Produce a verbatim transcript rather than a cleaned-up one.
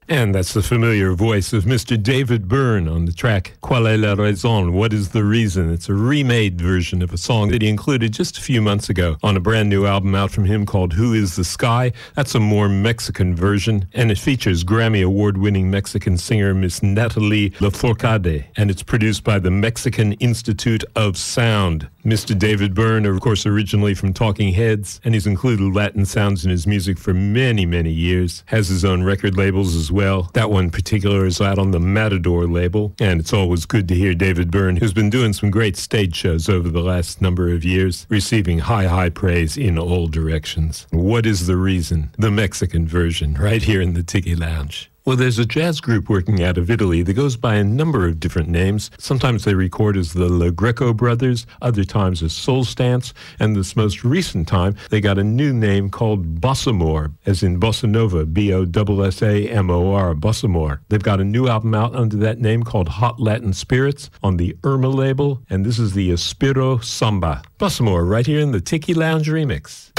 And that's the familiar voice of Mister David Byrne on the track Quelle est la raison? What is the reason? It's a remade version of a song that he included just a few months ago on a brand new album out from him called Who is the Sky? That's a more Mexican version, and it features Grammy Award-winning Mexican singer Miss Natalie Lafourcade, and it's produced by the Mexican Institute of Sound. Mister David Byrne, of course, originally from Talking Heads, and he's included Latin sounds in his music for many, many years. Has his own record labels as well. That one in particular is out on the Matador label, and it's always good to hear David Byrne, who's been doing some great stage shows over the last number of years, receiving high, high praise in all directions. What is the reason? The Mexican version, right here in the Tiki Lounge. Well, there's a jazz group working out of Italy that goes by a number of different names. Sometimes they record as the Le Greco Brothers, other times as Soul Stance, and this most recent time they got a new name called Bossamore, as in Bossa Nova, B O S S A M O R, Bossamore. They've got a new album out under that name called Hot Latin Spirits on the Irma label, and this is the Aspiro Samba. Bossamore right here in the Tiki Lounge remix.